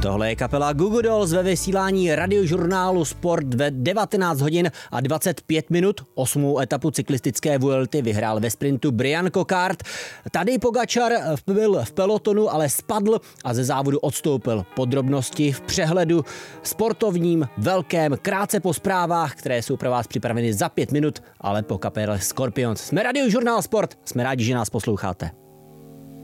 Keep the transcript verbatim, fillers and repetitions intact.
Tohle je kapela Goo Goo Dolls ve vysílání radiožurnálu Sport ve devatenáct hodin a dvacet pět minut. Osmou etapu cyklistické Vuelty vyhrál ve sprintu Brian Cockart. Tadej Pogačar byl v pelotonu, ale spadl a ze závodu odstoupil. Podrobnosti v přehledu sportovním, velkém, krátce po zprávách, které jsou pro vás připraveny za pět minut, ale po kapele Scorpions. Jsme radiožurnál Sport, jsme rádi, že nás posloucháte.